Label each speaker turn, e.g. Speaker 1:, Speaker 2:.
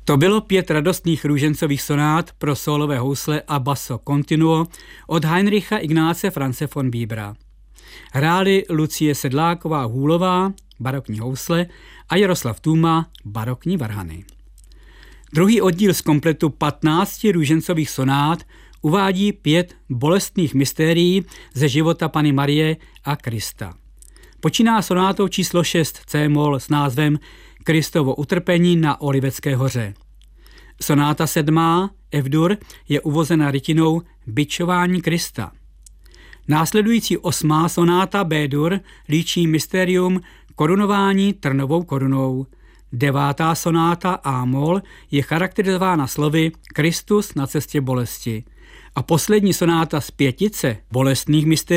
Speaker 1: To bylo 5 radostných růžencových sonát pro sólové housle a basso continuo od Heinricha Ignáce Franze von Bibera. Hráli Lucie Sedláková-Hůlová, barokní housle, a Jaroslav Tůma, barokní varhany. Druhý oddíl z kompletu 15 růžencových sonát uvádí 5 bolestných mystérií ze života Panny Marie a Krista. Počíná sonátou číslo 6 C-moll s názvem Kristovo utrpení na Olivecké hoře. Sonáta 7 F-dur je uvozena rytinou Bičování Krista. Následující 8. sonáta B-dur líčí mystérium korunování trnovou korunou. 9. sonáta A-moll je charakterizována slovy Kristus na cestě bolesti. A poslední sonáta z 5 bolestných mystérií